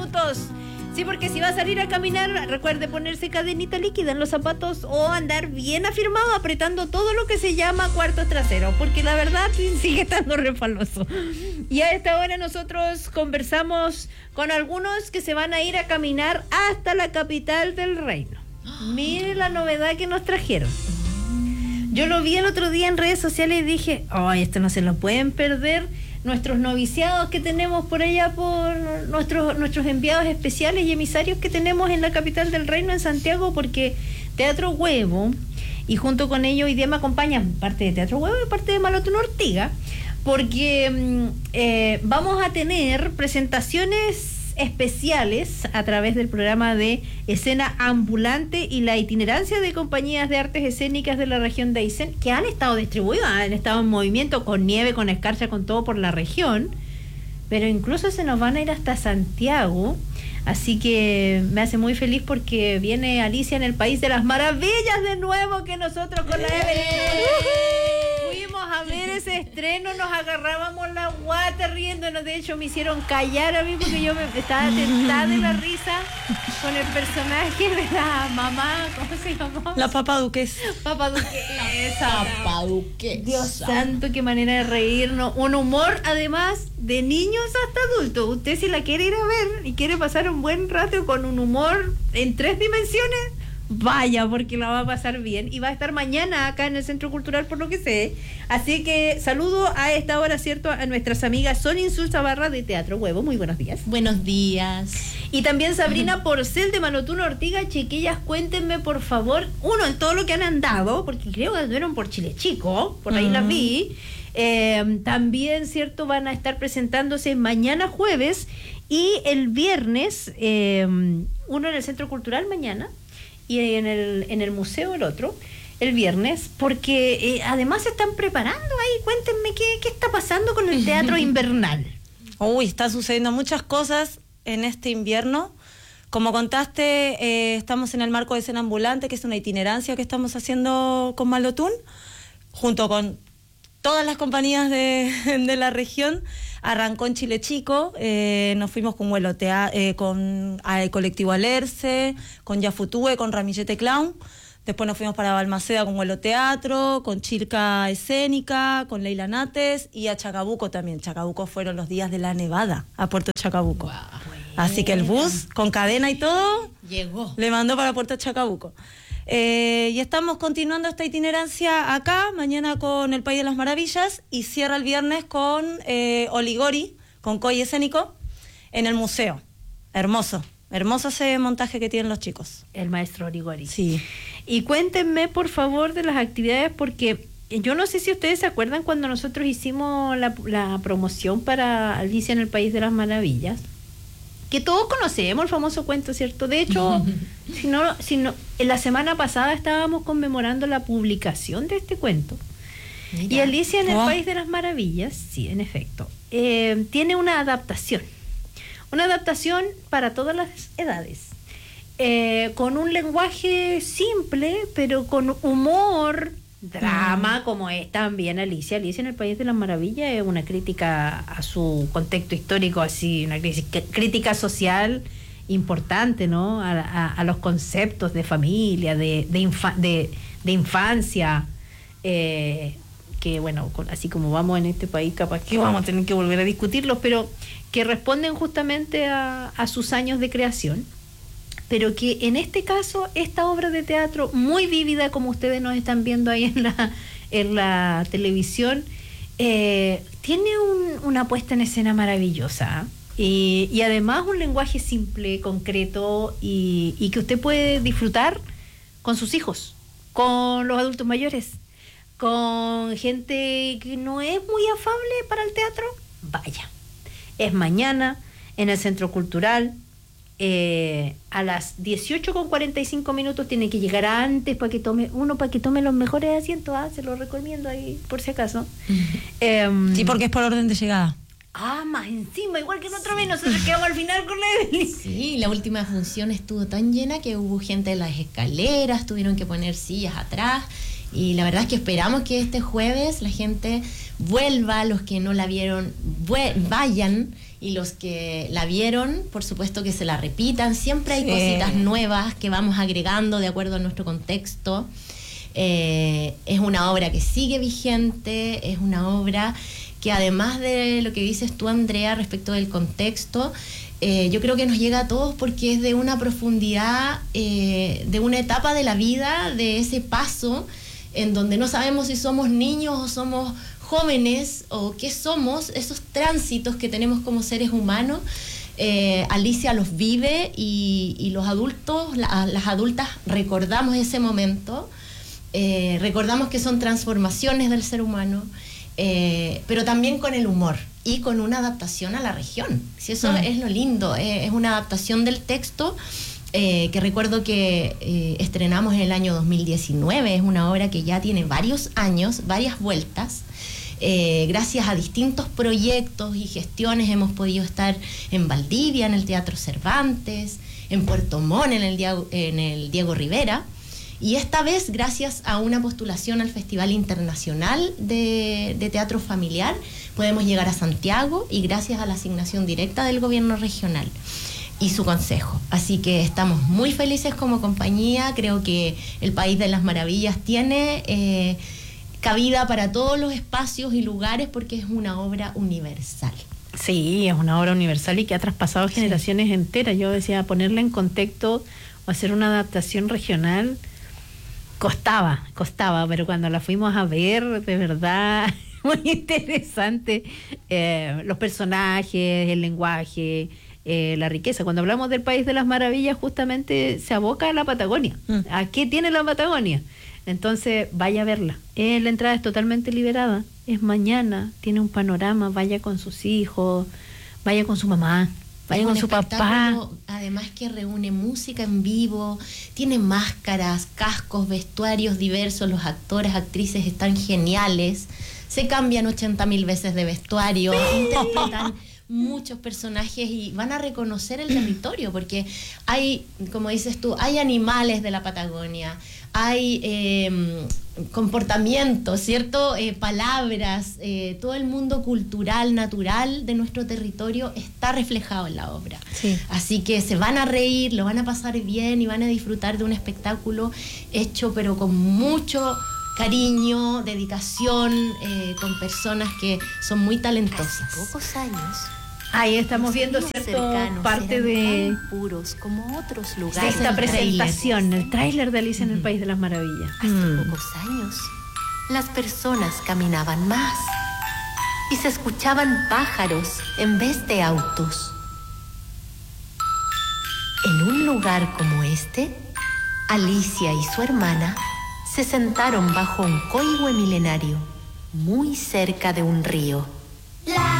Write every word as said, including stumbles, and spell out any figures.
minutos. Sí, porque si va a salir a caminar, recuerde ponerse cadenita líquida en los zapatos o andar bien afirmado, apretando todo lo que se llama cuarto trasero, porque la verdad sigue estando refaloso. Y a esta hora nosotros conversamos con algunos que se van a ir a caminar hasta la capital del reino. Mire la novedad que nos trajeron. Yo lo vi el otro día en redes sociales y dije, ay, esto no se lo pueden perder nuestros noviciados que tenemos por allá, por nuestros nuestros enviados especiales y emisarios que tenemos en la capital del reino, en Santiago, porque Teatro Huevo, y junto con ello hoy día me acompañan parte de Teatro Huevo y parte de Malotún Ortiga, porque eh, vamos a tener presentaciones especiales a través del programa de Escena Ambulante y la itinerancia de compañías de artes escénicas de la región de Aysén, que han estado distribuidas, han estado en movimiento con nieve, con escarcha, con todo por la región, pero incluso se nos van a ir hasta Santiago, así que me hace muy feliz porque viene Alicia en el País de las Maravillas de nuevo, que nosotros con la Evelyn fuimos a ver ese estreno, nos agarrábamos la guata riéndonos. De hecho me hicieron callar a mí porque yo me estaba tentada de la risa con el personaje de la mamá, ¿cómo se llamó? La Papa Duquesa. Papa Duquesa. Papa Duquesa. Dios santo, qué manera de reírnos. Un humor además de niños hasta adultos. Usted si la quiere ir a ver y quiere pasar un buen rato con un humor en tres dimensiones, vaya, porque la va a pasar bien y va a estar mañana acá en el Centro Cultural, por lo que sé. Así que saludo a esta hora, ¿cierto?, a nuestras amigas Sonia Insulza Barra de Teatro Huevo. Muy buenos días. Buenos días. Y también Sabrina Porcel de Malotún Ortiga. Chiquillas, cuéntenme por favor, uno, en todo lo que han andado, porque creo que anduvieron por Chile Chico, por ahí uh-huh. las vi. Eh, también, ¿cierto?, van a estar presentándose mañana jueves y el viernes, eh, uno en el Centro Cultural mañana y en el en el museo el otro, el viernes, porque eh, además se están preparando ahí. Cuéntenme qué, qué está pasando con el teatro invernal. Uy, está sucediendo muchas cosas en este invierno. Como contaste, eh, estamos en el marco de Escena Ambulante, que es una itinerancia que estamos haciendo con Malotún, junto con todas las compañías de, de la región. Arrancó en Chile Chico, eh, nos fuimos con Vuelo Tea, eh, con el colectivo Alerce, con Yafutúe, con Ramillete Clown. Después nos fuimos para Balmaceda con Vuelo Teatro, con Chilca Escénica, con Leila Nates, y a Chacabuco también. Chacabuco fueron los días de la nevada, a Puerto Chacabuco. Wow. Así que el bus, con cadena y todo, llegó. Le mandó para Puerto Chacabuco. Eh, y estamos continuando esta itinerancia acá, mañana con El País de las Maravillas, y cierra el viernes con eh, Oligori, con Coy Escénico, en el museo. Hermoso, hermoso ese montaje que tienen los chicos. El maestro Oligori. Sí. Y cuéntenme, por favor, de las actividades, porque yo no sé si ustedes se acuerdan cuando nosotros hicimos la, la promoción para Alicia en el País de las Maravillas, que todos conocemos el famoso cuento, ¿cierto? De hecho, si no, si no, en la semana pasada estábamos conmemorando la publicación de este cuento. Mira. Y Alicia en el oh. País de las Maravillas, sí, en efecto, eh, tiene una adaptación. Una adaptación para todas las edades. Eh, con un lenguaje simple, pero con humor, drama, mm. como es también Alicia. Alicia en el País de las Maravillas es una crítica a su contexto histórico, así, una crítica social importante, ¿no? A, a, a los conceptos de familia, de, de, infa, de, de infancia, eh, que bueno, con, así como vamos en este país, capaz que vamos a tener que volver a discutirlos, pero que responden justamente a, a sus años de creación. Pero que en este caso, esta obra de teatro muy vívida, como ustedes nos están viendo ahí en la, en la televisión, eh, tiene un, una puesta en escena maravillosa, y, y además un lenguaje simple, concreto, y, y que usted puede disfrutar con sus hijos, con los adultos mayores, con gente que no es muy afable para el teatro. Vaya, es mañana en el Centro Cultural. Eh, a las dieciocho con cuarenta y cinco minutos, tiene que llegar antes para que tome uno para que tome los mejores asientos. Ah, se los recomiendo ahí por si acaso. eh, sí, porque es por orden de llegada. Ah, más encima, igual que en otra vez, nosotros quedamos al final con la Evelyn. Sí, la última función estuvo tan llena que hubo gente en las escaleras, tuvieron que poner sillas atrás, y la verdad es que esperamos que este jueves la gente vuelva, los que no la vieron, vayan y los que la vieron, por supuesto que se la repitan. Siempre hay Sí. cositas nuevas que vamos agregando de acuerdo a nuestro contexto. Eh, es una obra que sigue vigente, es una obra que además de lo que dices tú, Andrea, respecto del contexto, eh, yo creo que nos llega a todos porque es de una profundidad, eh, de una etapa de la vida, de ese paso en donde no sabemos si somos niños o somos jóvenes o qué somos, esos tránsitos que tenemos como seres humanos. Eh, Alicia los vive y, y los adultos, la, las adultas recordamos ese momento, eh, recordamos que son transformaciones del ser humano, eh, pero también con el humor y con una adaptación a la región. Si eso mm. es lo lindo, eh, es una adaptación del texto. Eh, que recuerdo que eh, estrenamos en el año dos mil diecinueve, es una obra que ya tiene varios años, varias vueltas. Eh, gracias a distintos proyectos y gestiones hemos podido estar en Valdivia, en el Teatro Cervantes, en Puerto Montt, en el Diego, en el Diego Rivera, y esta vez gracias a una postulación al Festival Internacional de, de Teatro Familiar podemos llegar a Santiago, y gracias a la asignación directa del gobierno regional y su consejo. Así que estamos muy felices como compañía. Creo que el País de las Maravillas tiene eh, cabida para todos los espacios y lugares porque es una obra universal. Sí, es una obra universal y que ha traspasado generaciones sí. enteras. Yo decía, ponerla en contexto o hacer una adaptación regional costaba, costaba, pero cuando la fuimos a ver, de verdad, muy interesante. Eh, los personajes, el lenguaje, Eh, la riqueza. Cuando hablamos del País de las Maravillas, justamente se aboca a la Patagonia. Mm. ¿A qué tiene la Patagonia? Entonces, vaya a verla. Eh, la entrada es totalmente liberada. Es mañana, tiene un panorama, vaya con sus hijos, vaya con su mamá, vaya con su papá. Además que reúne música en vivo, tiene máscaras, cascos, vestuarios diversos, los actores, actrices están geniales, se cambian ochenta mil veces de vestuario, interpretan muchos personajes y van a reconocer el territorio porque hay, como dices tú, hay animales de la Patagonia, hay eh, comportamientos, ¿cierto? Eh, palabras, eh, todo el mundo cultural, natural de nuestro territorio está reflejado en la obra. Sí. Así que se van a reír, lo van a pasar bien y van a disfrutar de un espectáculo hecho pero con mucho cariño, dedicación, eh, con personas que son muy talentosas. Hace pocos años. Ahí estamos viendo, ¿cierto? Parte de puros como otros lugares. De esta presentación, el tráiler de Alicia en el País de las Maravillas. Hace mm. pocos años, las personas caminaban más y se escuchaban pájaros en vez de autos. En un lugar como este, Alicia y su hermana se sentaron bajo un coigüe milenario, muy cerca de un río.